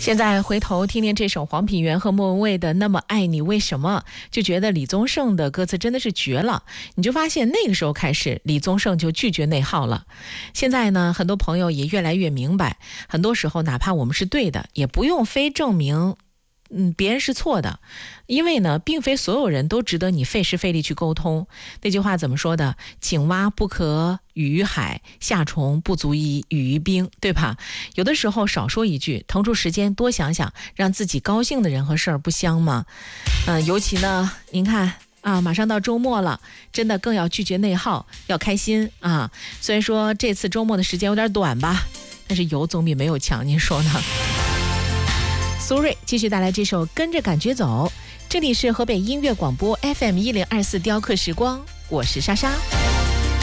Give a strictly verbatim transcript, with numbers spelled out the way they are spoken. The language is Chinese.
现在回头听听这首黄品源和莫文蔚的《那么爱你为什么》，就觉得李宗盛的歌词真的是绝了。你就发现那个时候开始，李宗盛就拒绝内耗了。现在呢，很多朋友也越来越明白，很多时候哪怕我们是对的，也不用非证明嗯，别人是错的，因为呢，并非所有人都值得你费时费力去沟通。那句话怎么说的？井蛙不可语于海，夏虫不足以语于冰，对吧？有的时候少说一句，腾出时间多想想，让自己高兴的人和事儿不香吗？嗯、呃，尤其呢，您看啊，马上到周末了，真的更要拒绝内耗，要开心啊！虽然说这次周末的时间有点短吧，但是有总比没有强，您说呢？苏芮继续带来这首《跟着感觉走》，这里是河北音乐广播 F M 一零二四雕刻时光，我是莎莎。